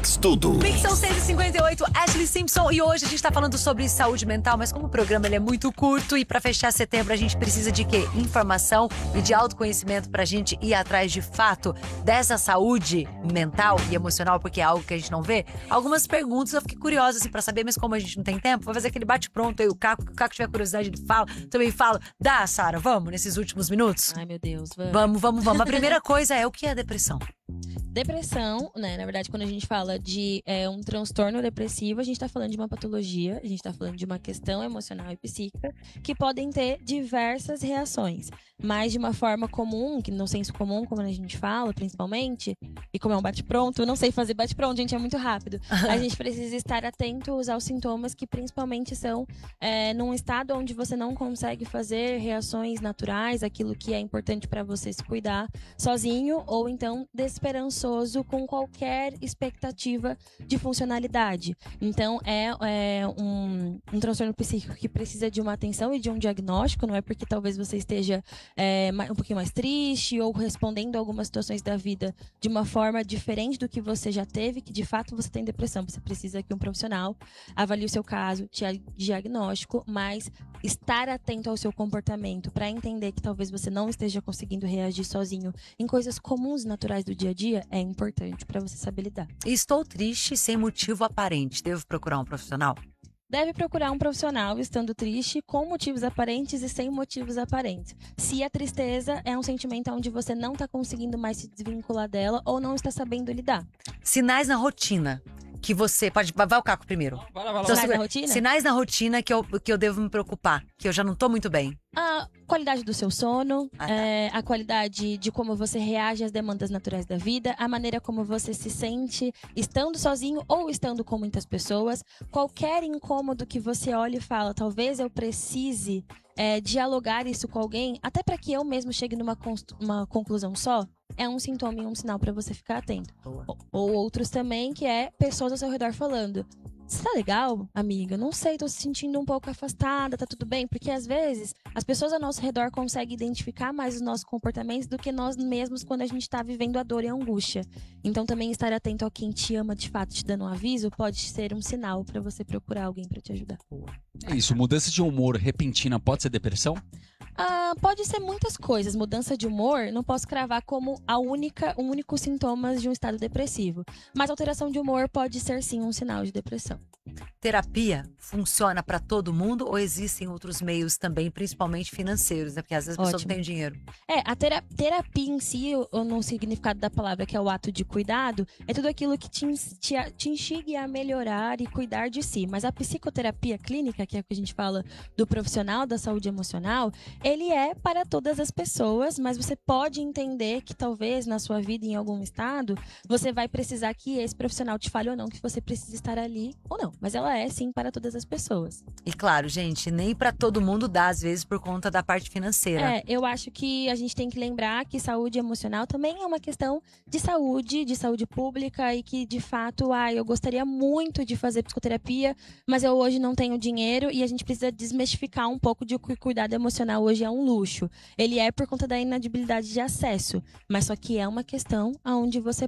Mix Tudo. Mix são 6h58, Ashley Simpson. E hoje a gente tá falando sobre saúde mental, mas como o programa ele é muito curto e pra fechar setembro a gente precisa de quê? Informação e de autoconhecimento pra gente ir atrás de fato dessa saúde mental e emocional, porque é algo que a gente não vê. Algumas perguntas eu fiquei curiosa assim pra saber, mas como a gente não tem tempo, vou fazer aquele bate-pronto aí, o Caco tiver curiosidade ele fala, também fala. Dá, Sara, vamos nesses últimos minutos? Ai, meu Deus, vamos. Vamos. A primeira coisa é o que é depressão? Depressão, né? Na verdade, quando a gente fala de um transtorno depressivo, a gente tá falando de uma patologia, a gente tá falando de uma questão emocional e psíquica que podem ter diversas reações. Mas de uma forma comum, que no senso comum, como a gente fala, principalmente, e como é um bate-pronto, eu não sei fazer bate-pronto, gente, é muito rápido. A gente precisa estar atento aos sintomas que principalmente são num estado onde você não consegue fazer reações naturais, aquilo que é importante para você se cuidar sozinho, ou então desesperançoso com qualquer expectativa de funcionalidade. Então, é um transtorno psíquico que precisa de uma atenção e de um diagnóstico, não é porque talvez você esteja um pouquinho mais triste ou respondendo a algumas situações da vida de uma forma diferente do que você já teve, que de fato você tem depressão. Você precisa que um profissional avalie o seu caso, te diagnóstico, mas estar atento ao seu comportamento para entender que talvez você não esteja conseguindo reagir sozinho em coisas comuns e naturais do dia a dia é importante para você saber lidar. Estou triste sem motivo aparente. Devo procurar um profissional? Deve procurar um profissional estando triste, com motivos aparentes e sem motivos aparentes. Se a tristeza é um sentimento onde você não está conseguindo mais se desvincular dela ou não está sabendo lidar. Sinais na rotina que você... Vai o Caco primeiro. Vai lá. Sinais na rotina? Sinais na rotina que eu devo me preocupar, que eu já não tô muito bem. A qualidade do seu sono, tá. a qualidade de como você reage às demandas naturais da vida, a maneira como você se sente estando sozinho ou estando com muitas pessoas. Qualquer incômodo que você olhe e fala, talvez eu precise dialogar isso com alguém, até para que eu mesmo chegue numa conclusão só, é um sintoma e um sinal para você ficar atento. Ou outros também, que é pessoas ao seu redor falando: você tá legal, amiga? Não sei, tô se sentindo um pouco afastada, tá tudo bem? Porque às vezes as pessoas ao nosso redor conseguem identificar mais os nossos comportamentos do que nós mesmos quando a gente tá vivendo a dor e a angústia. Então também estar atento a quem te ama de fato, te dando um aviso, pode ser um sinal pra você procurar alguém pra te ajudar. É isso, mudança de humor repentina pode ser depressão? Pode ser muitas coisas. Mudança de humor, não posso cravar como o único sintoma de um estado depressivo. Mas alteração de humor pode ser sim um sinal de depressão. Terapia funciona pra todo mundo ou existem outros meios também, principalmente financeiros, né? Porque às vezes as pessoas não têm dinheiro. A terapia em si, no significado da palavra, que é o ato de cuidado, é tudo aquilo que te instigue a melhorar e cuidar de si. Mas a psicoterapia clínica, que é o que a gente fala do profissional da saúde emocional, ele é para todas as pessoas, mas você pode entender que talvez na sua vida, em algum estado, você vai precisar que esse profissional te fale ou não, que você precisa estar ali ou não. Mas ela é sim para todas as pessoas. E claro, gente, nem pra todo mundo dá, às vezes, por conta da parte financeira. Eu acho que a gente tem que lembrar que saúde emocional também é uma questão de saúde pública, e que, de fato, eu gostaria muito de fazer psicoterapia, mas eu hoje não tenho dinheiro, e a gente precisa desmistificar um pouco de que o cuidado emocional hoje é um luxo. Ele é por conta da inadibilidade de acesso, mas só que é uma questão onde você